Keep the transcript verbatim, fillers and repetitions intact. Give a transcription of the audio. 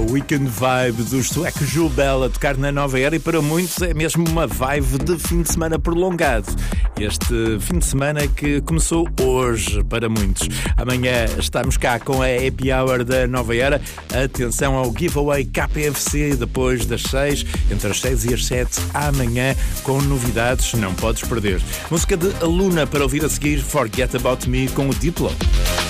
Weekend Vibe do Sueco Joe Bell a tocar na Nova Era, e para muitos é mesmo uma vibe de fim de semana prolongado. Este fim de semana que começou hoje para muitos. Amanhã estamos cá com a Happy Hour da Nova Era. Atenção ao giveaway K P F C depois das seis, entre as seis e as sete amanhã, com novidades, não podes perder. Música de Aluna para ouvir a seguir, Forget About Me com o Diplo.